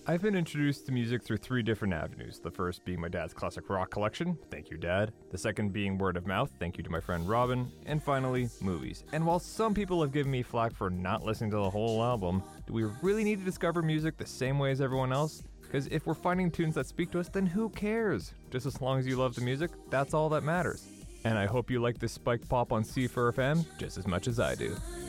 I've been introduced to music through 3 different avenues. The first being my dad's classic rock collection, thank you Dad. The second being word of mouth, thank you to my friend Robin. And finally, movies. And while some people have given me flack for not listening to the whole album, do we really need to discover music the same way as everyone else? Because if we're finding tunes that speak to us, then who cares? Just as long as you love the music, that's all that matters. And I hope you like this spike pop on C4FM just as much as I do.